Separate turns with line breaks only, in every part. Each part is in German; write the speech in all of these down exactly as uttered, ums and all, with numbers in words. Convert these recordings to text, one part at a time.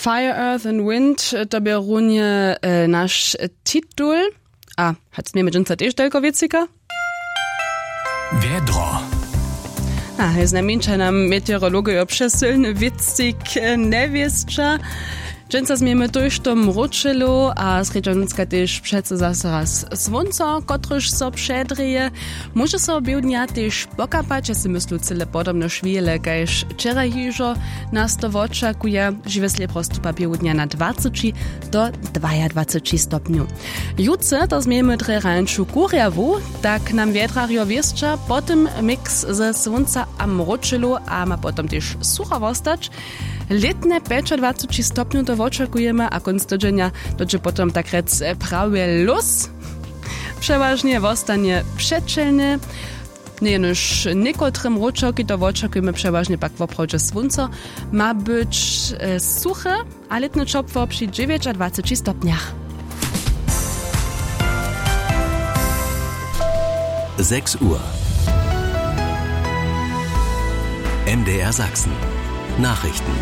Fire, Earth and Wind, to by runie e, nasz titul. A, hat mnie mit też tylko witzika?
Vedro.
A, jest najmniejsza nam meteorologia przesilny witzik newieszcza. Dżęca zmiemy tuż tom ruczylu, a sredżonicka też przece zase raz słońca, kotryż so przedrije. Może so biednia też pokapać, ja si myslu cyle podobno szwiele, kajż wczoraj hiżo nas to oczekuje, że wesle prostupa biednia na dwadzieścia do dwadzieścia stopniu. Jutce to zmiemy dre rańczu kurjawu, tak nam wietrario wieszcza, potem mix ze słońca am ruczylu, a ma potem też sucha wostać. Letne dwadzieścia stopniu to oczekujemy, a konc tygodnia to potem tak rec prawie luz. Przeważnie wostanie przeczelny. Nie już niekotrym ruczoki to oczekujemy przeważnie pak w obchodzie słońca. Ma być e, suche, a letny czopwo przy dwadzieścia stopniach.
sechs Uhr. M D R Sachsen. Nachrichten.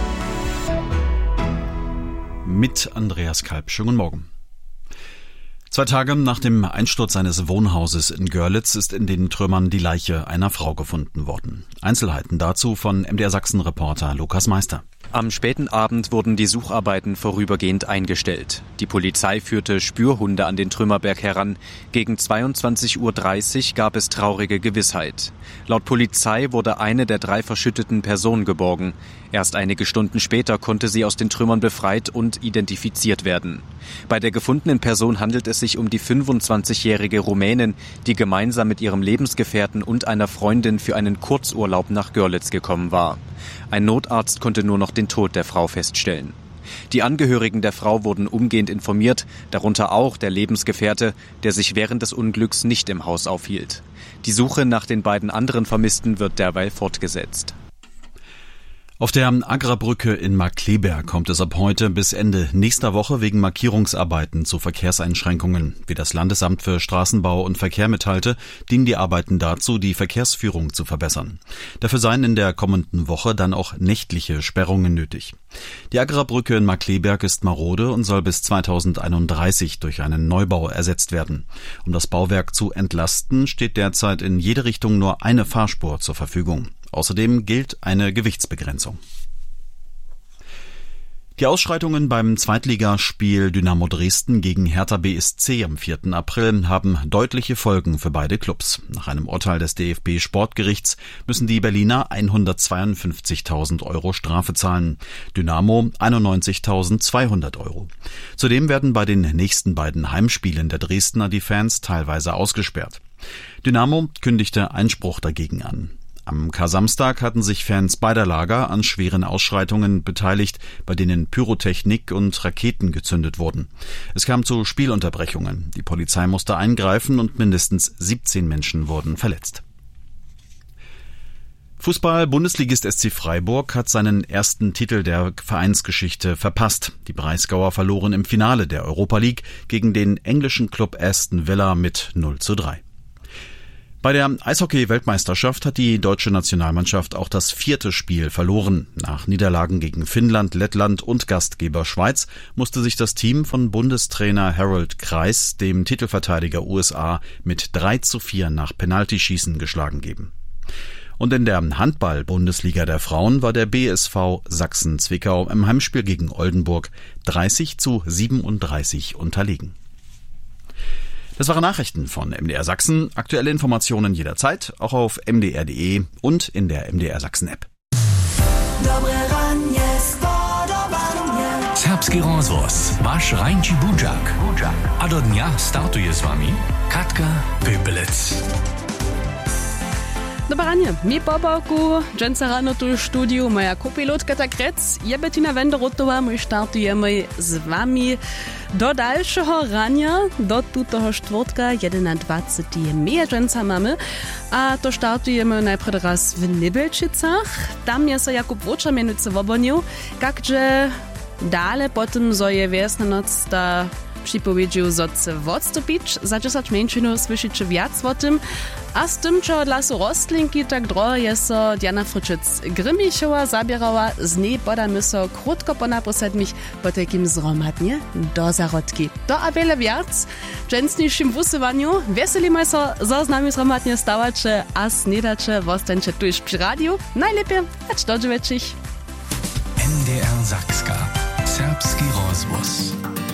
Mit Andreas Kalb. Schönen Morgen. Zwei Tage nach dem Einsturz eines Wohnhauses in Görlitz ist in den Trümmern die Leiche einer Frau gefunden worden. Einzelheiten dazu von M D R Sachsen-Reporter Lukas Meister.
Am späten Abend wurden die Sucharbeiten vorübergehend eingestellt. Die Polizei führte Spürhunde an den Trümmerberg heran. Gegen zweiundzwanzig Uhr dreißig gab es traurige Gewissheit. Laut Polizei wurde eine der drei verschütteten Personen geborgen. Erst einige Stunden später konnte sie aus den Trümmern befreit und identifiziert werden. Bei der gefundenen Person handelt es sich um die fünfundzwanzigjährige Rumänin, die gemeinsam mit ihrem Lebensgefährten und einer Freundin für einen Kurzurlaub nach Görlitz gekommen war. Ein Notarzt konnte nur noch den Tod der Frau feststellen. Die Angehörigen der Frau wurden umgehend informiert, darunter auch der Lebensgefährte, der sich während des Unglücks nicht im Haus aufhielt. Die Suche nach den beiden anderen Vermissten wird derweil fortgesetzt.
Auf der Agrabrücke in Markkleeberg kommt es ab heute bis Ende nächster Woche wegen Markierungsarbeiten zu Verkehrseinschränkungen. Wie das Landesamt für Straßenbau und Verkehr mitteilte, dienen die Arbeiten dazu, die Verkehrsführung zu verbessern. Dafür seien in der kommenden Woche dann auch nächtliche Sperrungen nötig. Die Agrabrücke in Markkleeberg ist marode und soll bis zweitausendeinunddreißig durch einen Neubau ersetzt werden. Um das Bauwerk zu entlasten, steht derzeit in jede Richtung nur eine Fahrspur zur Verfügung. Außerdem gilt eine Gewichtsbegrenzung. Die Ausschreitungen beim Zweitligaspiel Dynamo Dresden gegen Hertha B S C am vierten April haben deutliche Folgen für beide Clubs. Nach einem Urteil des D F B-Sportgerichts müssen die Berliner hundertzweiundfünfzigtausend Euro Strafe zahlen, Dynamo einundneunzigtausendzweihundert Euro. Zudem werden bei den nächsten beiden Heimspielen der Dresdner die Fans teilweise ausgesperrt. Dynamo kündigte Einspruch dagegen an. Am Kar-Samstag hatten sich Fans beider Lager an schweren Ausschreitungen beteiligt, bei denen Pyrotechnik und Raketen gezündet wurden. Es kam zu Spielunterbrechungen. Die Polizei musste eingreifen und mindestens siebzehn Menschen wurden verletzt. Fußball-Bundesligist S C Freiburg hat seinen ersten Titel der Vereinsgeschichte verpasst. Die Breisgauer verloren im Finale der Europa League gegen den englischen Club Aston Villa mit null zu drei. Bei der Eishockey-Weltmeisterschaft hat die deutsche Nationalmannschaft auch das vierte Spiel verloren. Nach Niederlagen gegen Finnland, Lettland und Gastgeber Schweiz musste sich das Team von Bundestrainer Harold Kreis dem Titelverteidiger U S A mit drei zu vier nach Penaltyschießen geschlagen geben. Und in der Handball-Bundesliga der Frauen war der B S V Sachsen-Zwickau im Heimspiel gegen Oldenburg dreißig zu siebenunddreißig unterlegen. Das waren Nachrichten von M D R Sachsen. Aktuelle Informationen jederzeit, auch auf m d r punkt d e und in der M D R Sachsen App.
Serbski rozvoz, vaš Rajnči Budžak. A do dňa startuje s vami Katka Pöpelec.
Dobranie, mi po boku, dżęca rano tu w studiu, moja kopilotka ta krec, je Bettina Wenderotowa, my startujemy z wami do dalszego rania, do tutego czwartka, jedenadvaceti meja dżęca mamy, a to startujemy najpierw raz w Nibelčicach, tam je se Jakub Voča mienice wobonił, kakże dalej potem so je wiesna noc ta Připowiedził, że chce odstąpić, za dziesięć mężczyznów słyszycie wiac o tym, a z tym, co dla su rostlinki tak drohe je so Diana Fritschic-Grimmichowa zabierała, z niej podamy so krótko po naposedmich po takim zromadnie do zarodki. To a wiele wiac w częstniejszym wusywaniu. Weselimy so, że z nami zromadnie stawacie, a sniedacie wostańcie tuż przy radiu. Najlepiej, ać do dziewięcich.
N D R Sakska. Serbski rozwóz.